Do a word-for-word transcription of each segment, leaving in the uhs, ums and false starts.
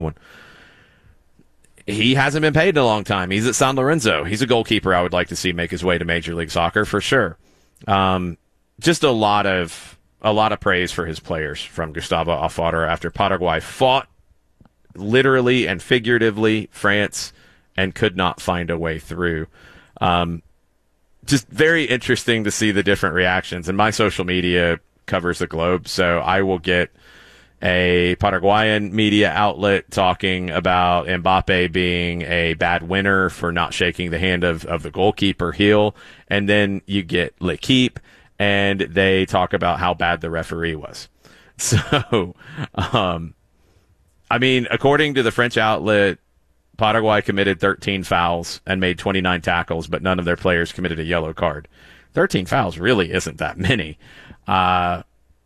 one. He hasn't been paid in a long time. He's at San Lorenzo. He's a goalkeeper I would like to see make his way to Major League Soccer for sure. Um, just a lot of a lot of praise for his players from Gustavo Alfaro after Paraguay fought literally and figuratively France and could not find a way through. Um, just very interesting to see the different reactions. And my social media covers the globe, so I will get a Paraguayan media outlet talking about Mbappe being a bad winner for not shaking the hand of, of the goalkeeper heel. And then you get L'Equipe, and they talk about how bad the referee was. So, um, I mean, according to the French outlet, Paraguay committed thirteen fouls and made twenty-nine tackles, but none of their players committed a yellow card. thirteen fouls really isn't that many. Uh,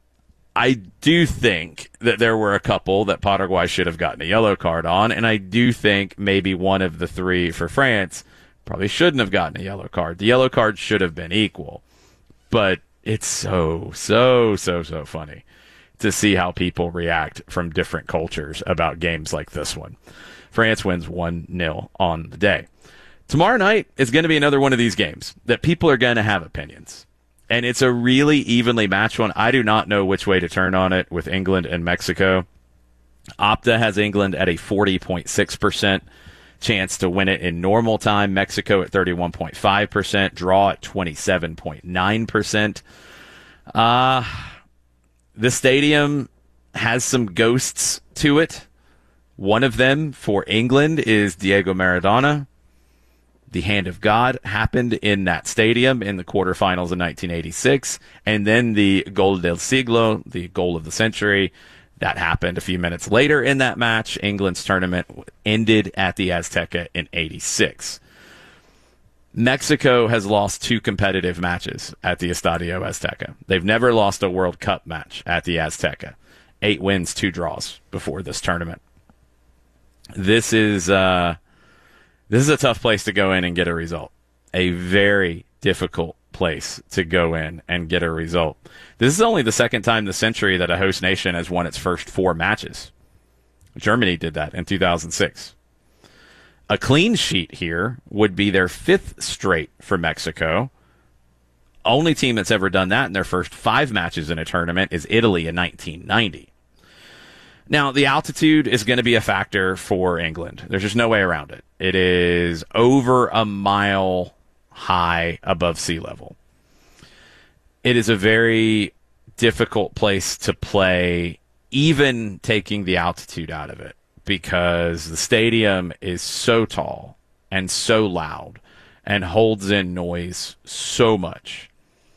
I do think that there were a couple that Paraguay should have gotten a yellow card on, and I do think maybe one of the three for France probably shouldn't have gotten a yellow card. The yellow card should have been equal, but it's so, so, so, so funny to see how people react from different cultures about games like this one. France wins one nil on the day. Tomorrow night is going to be another one of these games that people are going to have opinions. And it's a really evenly matched one. I do not know which way to turn on it with England and Mexico. Opta has England at a forty point six percent chance to win it in normal time. Mexico at thirty-one point five percent. Draw at twenty-seven point nine percent. Uh, the stadium has some ghosts to it. One of them for England is Diego Maradona. The hand of God happened in that stadium in the quarterfinals in nineteen eighty-six. And then the Gol del Siglo, the goal of the century, that happened a few minutes later in that match. England's tournament ended at the Azteca in eighty-six. Mexico has lost two competitive matches at the Estadio Azteca. They've never lost a World Cup match at the Azteca. Eight wins, two draws before this tournament. This is... Uh, This is a tough place to go in and get a result. A very difficult place to go in and get a result. This is only the second time this century that a host nation has won its first four matches. Germany did that in two thousand six. A clean sheet here would be their fifth straight for Mexico. Only team that's ever done that in their first five matches in a tournament is Italy in nineteen ninety. Now, the altitude is going to be a factor for England. There's just no way around it. It is over a mile high above sea level. It is a very difficult place to play, even taking the altitude out of it, because the stadium is so tall and so loud and holds in noise so much.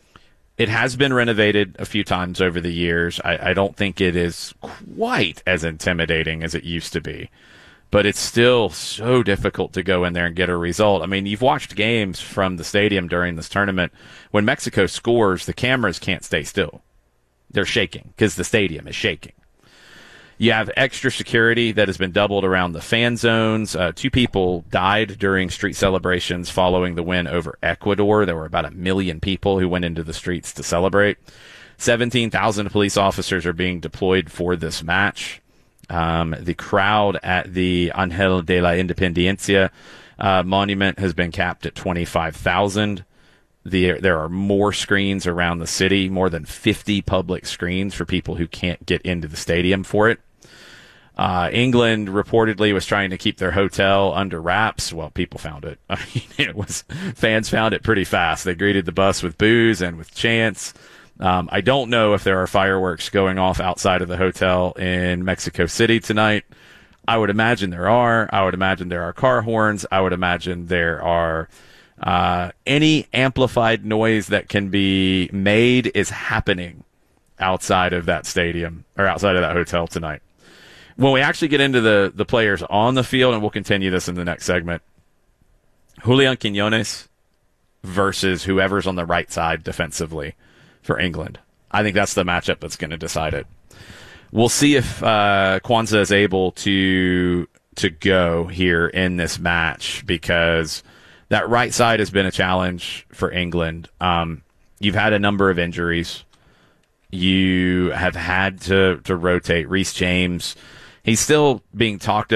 It has been renovated a few times over the years. I, I don't think it is quite as intimidating as it used to be, but it's still so difficult to go in there and get a result. I mean, you've watched games from the stadium during this tournament. When Mexico scores, the cameras can't stay still. They're shaking because the stadium is shaking. You have extra security that has been doubled around the fan zones. Uh, two people died during street celebrations following the win over Ecuador. There were about a million people who went into the streets to celebrate. seventeen thousand police officers are being deployed for this match. Um, the crowd at the Ángel de la Independencia uh, monument has been capped at twenty-five thousand. The, there are more screens around the city, more than fifty public screens for people who can't get into the stadium for it. Uh, England reportedly was trying to keep their hotel under wraps. Well, people found it. I mean, it was fans found it pretty fast. They greeted the bus with boos and with chants. Um, I don't know if there are fireworks going off outside of the hotel in Mexico City tonight. I would imagine there are. I would imagine there are car horns. I would imagine there are uh, any amplified noise that can be made is happening outside of that stadium or outside of that hotel tonight. When we actually get into the, the players on the field, and we'll continue this in the next segment, Julian Quiñones versus whoever's on the right side defensively for England. I think that's the matchup that's going to decide it. We'll see if uh, Kwanzaa is able to to go here in this match, because that right side has been a challenge for England. Um, you've had a number of injuries. You have had to, to rotate. Reece James, He's still being talked